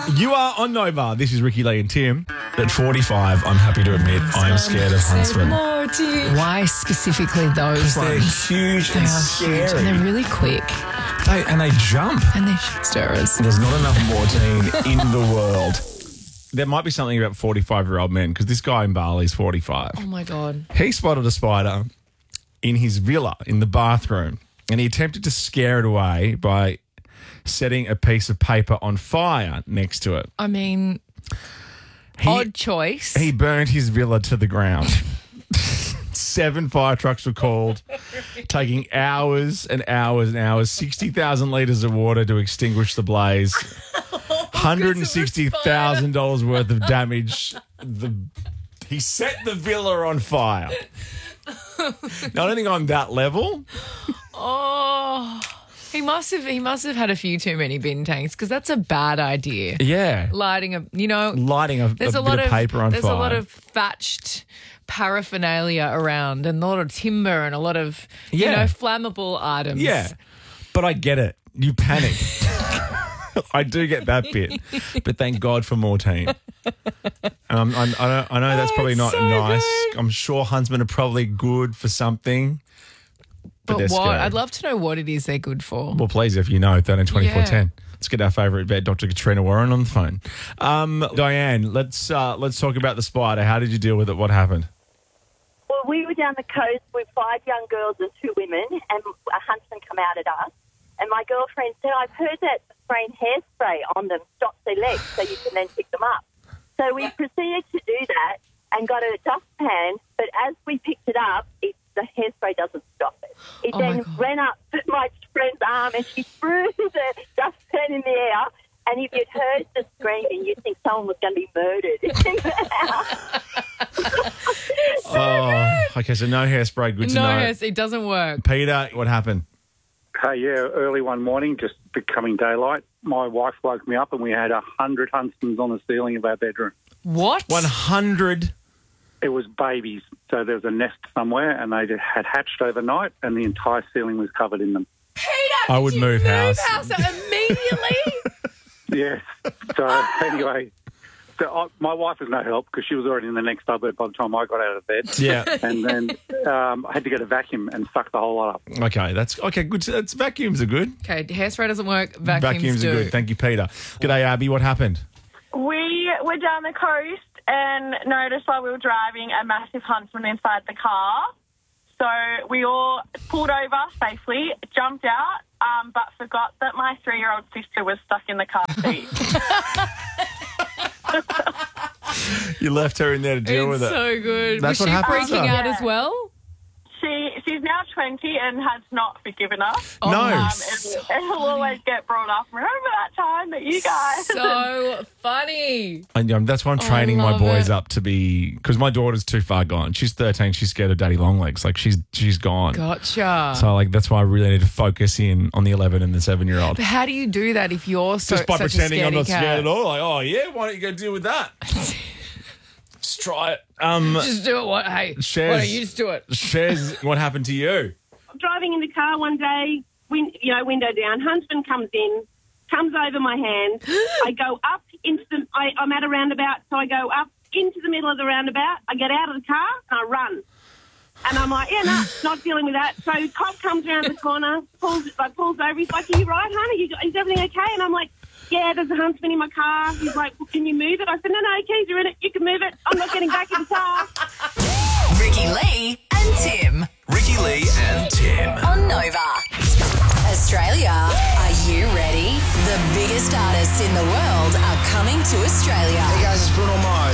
You are on Nova. This is Ricky Lee and Tim. At 45, I'm happy to admit I am scared of huntsmen. Why specifically those They're ones? huge and scary. And they're really quick. They jump. And they're shit stirrers. There's not enough Mortine in the world. There might be something about 45-year-old men because this guy in Bali is 45. Oh, my God. He spotted a spider in his villa in the bathroom and he attempted to scare it away by setting a piece of paper on fire next to it. I mean, odd choice. He burned his villa to the ground. 7 fire trucks were called, taking hours and hours and hours, 60,000 litres of water to extinguish the blaze, $160,000 worth of damage. He set the villa on fire. Now, I don't think I'm that level. Oh, he must have had a few too many bin tanks because that's a bad idea. Yeah. Lighting a bit of paper on fire. There's a lot of thatched paraphernalia around and a lot of timber and a lot of, flammable items. Yeah. But I get it. You panic. I do get that bit. But thank God for Mortine. I know that's probably not so nice. good. I'm sure huntsmen are probably good for something. But they're what? scary. I'd love to know what it is they're good for. Well, please, if you know, 132410. Let's get our favourite vet, Dr. Katrina Warren, on the phone. Diane, let's talk about the spider. How did you deal with it? What happened? Well, we were down the coast with 5 young girls and 2 women, and a huntsman come out at us. And my girlfriend said, I've heard that spraying hairspray on them stops their legs so you can then pick them up. So we proceeded to do that and got a dustpan, but as we picked it up, the hairspray doesn't stop it. It then ran up my friend's arm and she threw the dustpan in the air. And if you'd heard the screaming, you'd think someone was going to be murdered in the house. Okay, so no hairspray, good to know. No, it doesn't work. Peter, what happened? Hey, early one morning, just becoming daylight, my wife woke me up and we had 100 huntsmans on the ceiling of our bedroom. What? 100? It was babies. So there was a nest somewhere and they had hatched overnight and the entire ceiling was covered in them. Peter, I would move house. Immediately? Yes. So anyway, my wife was no help because she was already in the next suburb by the time I got out of bed. Yeah. And then I had to get a vacuum and suck the whole lot up. Okay, good. Vacuums are good. Okay, hairspray doesn't work. Vacuums are do. good. Thank you, Peter. G'day, Abby. What happened? We were down the coast and noticed while we were driving a massive huntsman inside the car. So we all pulled over safely, jumped out, but forgot that my 3-year-old sister was stuck in the car seat. You left her in there to deal with it. It's so good. That's was what she happens, freaking though. out as well? She's now 20 and has not forgiven us. No. It'll always get brought up. Remember that time that you guys... So funny. And that's why I'm training my love boys it. up to be, because my daughter's too far gone. She's 13. She's scared of daddy long legs. Like she's gone. Gotcha. So that's why I really need to focus in on the 11 and the 7-year-old. But how do you do that if you're Just by such pretending a I'm not cat? scared at all. Like, oh yeah, why don't you go deal with that? Just try it. Just do it. Hey, Shez, why don't you just do it? Shez, what happened to you? Driving in the car one day, window down, huntsman comes in, comes over my hand. I go up into I'm at a roundabout, so I go up into the middle of the roundabout. I get out of the car and I run. And I'm like, not dealing with that. So cop comes around the corner, pulls over. He's like, are you right, honey? Is everything okay? And I'm like, yeah, there's a huntsman in my car. He's like, well, can you move it? I said, no, keys are in it. You can move it. I'm not getting back in the car. Ricky Lee and Tim. Ricky Lee and Tim. On Nova. Australia, are you ready? The biggest artists in the world are coming to Australia. Hey guys, it's Bruno Mars.